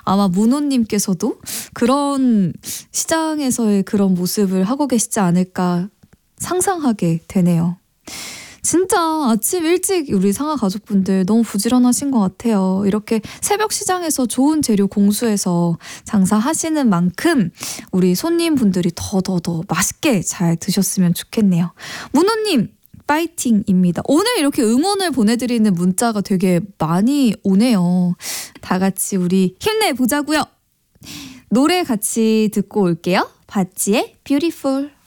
아마 문호님께서도 그런 시장에서의 그런 모습을 하고 계시지 않을까 상상하게 되네요. 진짜 아침 일찍 우리 상하 가족분들 너무 부지런하신 것 같아요. 이렇게 새벽 시장에서 좋은 재료 공수해서 장사하시는 만큼 우리 손님분들이 더 맛있게 잘 드셨으면 좋겠네요. 문호님 파이팅입니다. 오늘 이렇게 응원을 보내드리는 문자가 되게 많이 오네요. 다 같이 우리 힘내보자고요. 노래 같이 듣고 올게요. 바찌의 뷰티풀.